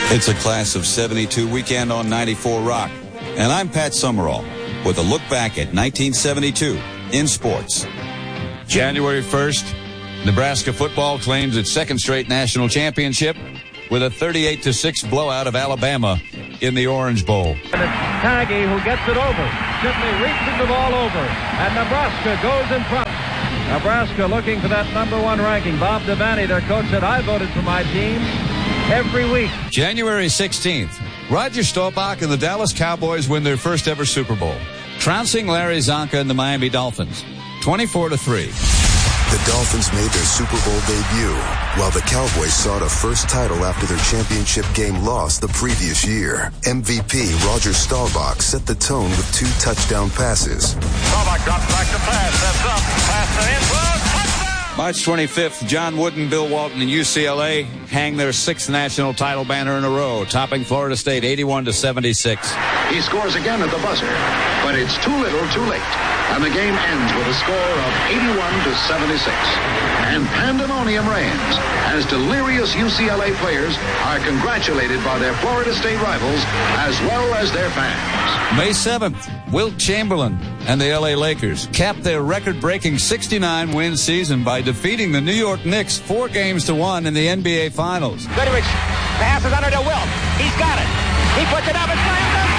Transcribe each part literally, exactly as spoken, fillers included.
It's a Class of seventy-two weekend on ninety-four Rock. And I'm Pat Summerall with a look back at nineteen seventy-two in sports. January first, Nebraska football claims its second straight national championship with a thirty-eight to six blowout of Alabama in the Orange Bowl. And it's Nagy who gets it over. Simply reaches the ball over. And Nebraska goes in front. Nebraska looking for that number one ranking. Bob Devaney, their coach, said, I voted for my team every week. January sixteenth, Roger Staubach and the Dallas Cowboys win their first ever Super Bowl, trouncing Larry Zonka and the Miami Dolphins, twenty-four to three. The Dolphins made their Super Bowl debut, while the Cowboys sought a first title after their championship game loss the previous year. M V P Roger Staubach set the tone with two touchdown passes. Staubach drops back to pass, that's up, pass to end zone, touchdown! March twenty-fifth, John Wooden, Bill Walton, and U C L A hang their sixth national title banner in a row, topping Florida State eighty-one to seventy-six. He scores again at the buzzer, but it's too little, too late. And the game ends with a score of eighty-one to seventy-six. And pandemonium reigns as delirious U C L A players are congratulated by their Florida State rivals as well as their fans. May seventh, Wilt Chamberlain and the L A Lakers capped their record-breaking sixty-nine win season by defeating the New York Knicks four games to one in the N B A Finals. Goodrich passes under to Wilt. He's got it. He puts it up and slams it.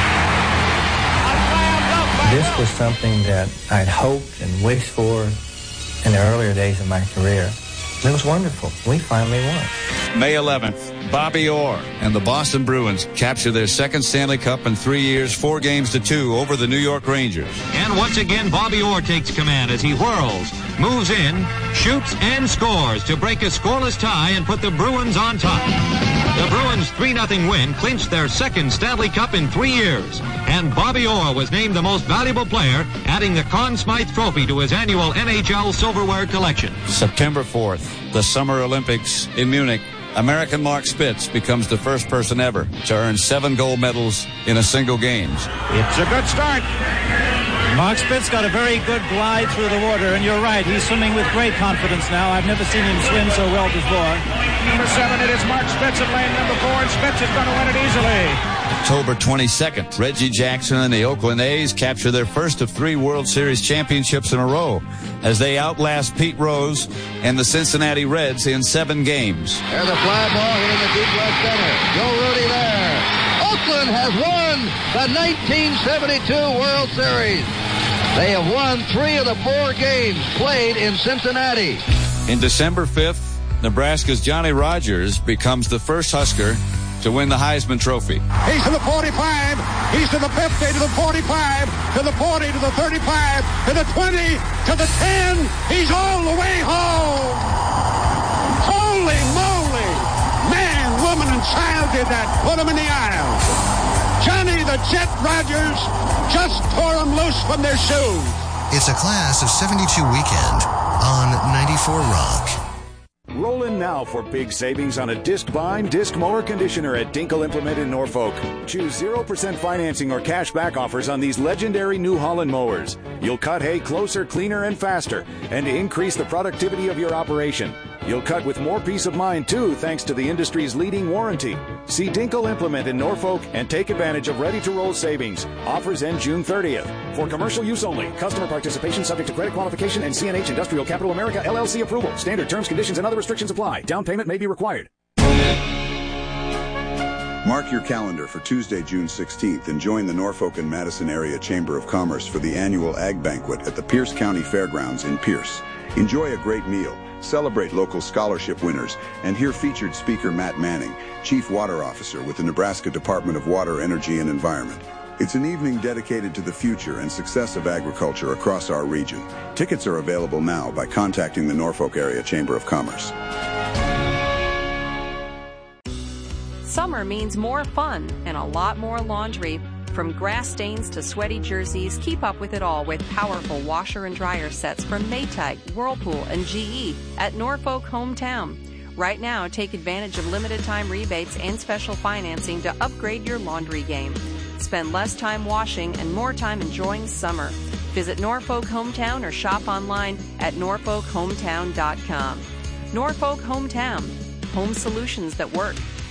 This was something that I'd hoped and wished for in the earlier days of my career. It was wonderful. We finally won. May eleventh, Bobby Orr and the Boston Bruins capture their second Stanley Cup in three years, four games to two over the New York Rangers. And once again, Bobby Orr takes command as he whirls, moves in, shoots, and scores to break a scoreless tie and put the Bruins on top. The Bruins' three nothing win clinched their second Stanley Cup in three years. And Bobby Orr was named the most valuable player, adding the Conn Smythe Trophy to his annual N H L silverware collection. September fourth, the Summer Olympics in Munich. American Mark Spitz becomes the first person ever to earn seven gold medals in a single game. It's a good start. Mark Spitz got a very good glide through the water, and you're right, he's swimming with great confidence now. I've never seen him swim so well before. Number seven, it is Mark Spitz at lane number four, and Spitz is going to win it easily. October twenty-second, Reggie Jackson and the Oakland A's capture their first of three World Series championships in a row as they outlast Pete Rose and the Cincinnati Reds in seven games. There's a fly ball hit in the deep left center. Joe Rudy there. Oakland has won the nineteen seventy-two World Series. They have won three of the four games played in Cincinnati. In December fifth, Nebraska's Johnny Rodgers becomes the first Husker to win the Heisman Trophy. He's to the forty-five. He's to the fifty, to the forty-five, to the forty, to the thirty-five, to the twenty, to the ten. He's all the way home. Holy moly. Man, woman, and child did that. Put him in the aisle. Johnny the Jet Rodgers just tore them loose from their shoes. It's a Class of seventy-two weekend on ninety-four Rock. Roll in now for big savings on a disc bind, disc mower conditioner at Dinkel Implement in Norfolk. Choose zero percent financing or cash back offers on these legendary New Holland mowers. You'll cut hay closer, cleaner, and faster, and increase the productivity of your operation. You'll cut with more peace of mind, too, thanks to the industry's leading warranty. See Dinkel Implement in Norfolk and take advantage of ready-to-roll savings. Offers end June thirtieth. For commercial use only. Customer participation subject to credit qualification and C N H Industrial Capital America L L C approval. Standard terms, conditions, and other restrictions apply. Down payment may be required. Mark your calendar for Tuesday, June sixteenth, and join the Norfolk and Madison Area Chamber of Commerce for the annual Ag Banquet at the Pierce County Fairgrounds in Pierce. Enjoy a great meal, celebrate local scholarship winners, and hear featured speaker Matt Manning, Chief Water Officer with the Nebraska Department of Water, Energy, and Environment. It's an evening dedicated to the future and success of agriculture across our region. Tickets are available now by contacting the Norfolk Area Chamber of Commerce. Summer means more fun and a lot more laundry. From grass stains to sweaty jerseys, keep up with it all with powerful washer and dryer sets from Maytag, Whirlpool, and G E at Norfolk Hometown. Right now, take advantage of limited time rebates and special financing to upgrade your laundry game. Spend less time washing and more time enjoying summer. Visit Norfolk Hometown or shop online at norfolk hometown dot com. Norfolk Hometown. Home solutions that work.